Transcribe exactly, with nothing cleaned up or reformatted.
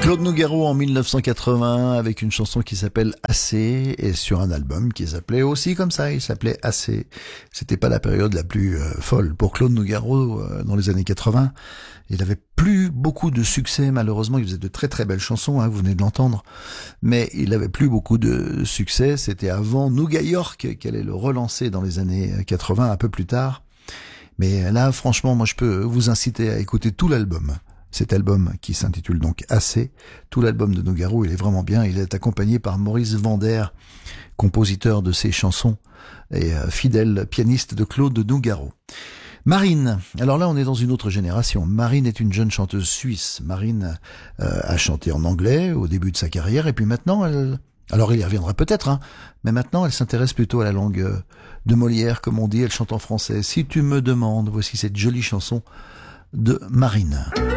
Claude Nougaro en mille neuf cent quatre-vingt avec une chanson qui s'appelle Assez et sur un album qui s'appelait aussi comme ça, il s'appelait Assez. C'était pas la période la plus euh, folle pour Claude Nougaro euh, dans les années quatre-vingt. Il avait plus beaucoup de succès malheureusement, il faisait de très très belles chansons, hein, vous venez de l'entendre, mais il avait plus beaucoup de succès. C'était avant Nouga York qu'elle allait le relancer dans les années quatre-vingt, un peu plus tard. Mais là franchement, moi je peux vous inciter à écouter tout l'album. Cet album qui s'intitule donc Assez, tout l'album de Nougaro, il est vraiment bien. Il est accompagné par Maurice Vander, compositeur de ses chansons et euh, fidèle pianiste de Claude Nougaro. Marine, alors là on est dans une autre génération. Marine est une jeune chanteuse suisse. Marine euh, a chanté en anglais au début de sa carrière et puis maintenant elle... Alors il y reviendra peut-être, hein, mais maintenant elle s'intéresse plutôt à la langue euh, de Molière, comme on dit, elle chante en français. Si tu me demandes, voici cette jolie chanson de Marine.